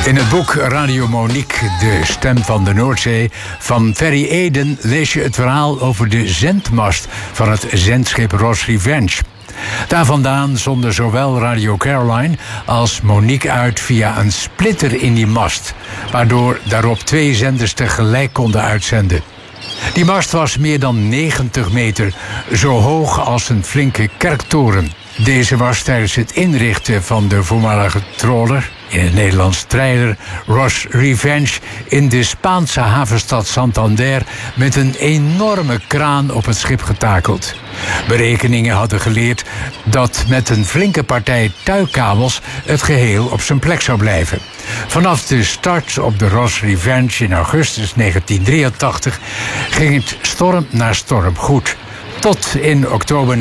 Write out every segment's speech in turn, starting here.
In het boek Radio Monique, de stem van de Noordzee, van Ferry Eden lees je het verhaal over de zendmast van het zendschip Ross Revenge. Daar vandaan zonden zowel Radio Caroline als Monique uit via een splitter in die mast, waardoor daarop 2 zenders tegelijk konden uitzenden. Die mast was meer dan 90 meter, zo hoog als een flinke kerktoren. Deze was tijdens het inrichten van de voormalige trawler, in het Nederlands treiler, Ross Revenge, in de Spaanse havenstad Santander met een enorme kraan op het schip getakeld. Berekeningen hadden geleerd dat met een flinke partij tuigkabels het geheel op zijn plek zou blijven. Vanaf de start op de Ross Revenge in augustus 1983 ging het storm na storm goed. Tot in oktober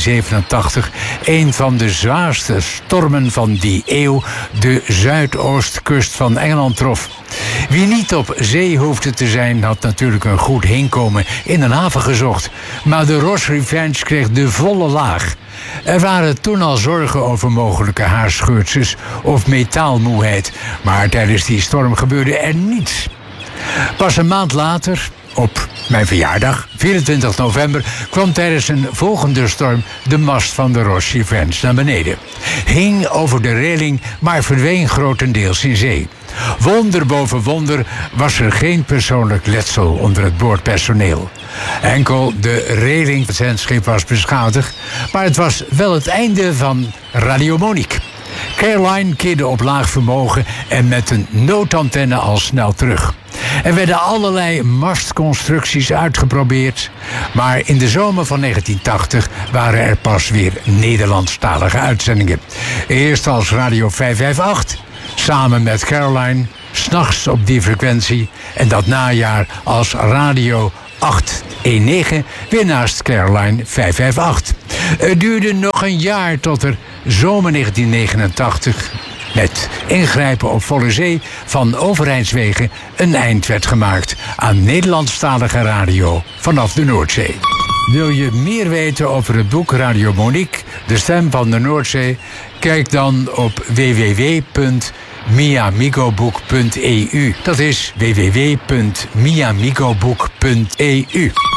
1987 een van de zwaarste stormen van die eeuw de zuidoostkust van Engeland trof. Wie niet op zee hoefde te zijn, had natuurlijk een goed heenkomen in een haven gezocht. Maar de Ross Revenge kreeg de volle laag. Er waren toen al zorgen over mogelijke haarscheurtjes of metaalmoeheid. Maar tijdens die storm gebeurde er niets. Pas een maand later, op mijn verjaardag, 24 november, kwam tijdens een volgende storm de mast van de Ross Revenge naar beneden. Hing over de reling, maar verdween grotendeels in zee. Wonder boven wonder was er geen persoonlijk letsel onder het boordpersoneel. Enkel de reling van het zendschip was beschadigd, maar het was wel het einde van Radio Monique. Caroline keerde op laag vermogen en met een noodantenne al snel terug. Er werden allerlei mastconstructies uitgeprobeerd, maar in de zomer van 1980 waren er pas weer Nederlandstalige uitzendingen. Eerst als Radio 558, samen met Caroline, 's nachts op die frequentie, en dat najaar als Radio 819, weer naast Caroline 558. Het duurde nog een jaar tot er zomer 1989... met ingrijpen op volle zee van overheidswegen een eind werd gemaakt aan Nederlandstalige radio vanaf de Noordzee. Wil je meer weten over het boek Radio Monique, de stem van de Noordzee? Kijk dan op www.miamigoboek.eu. Dat is www.miamigoboek.eu.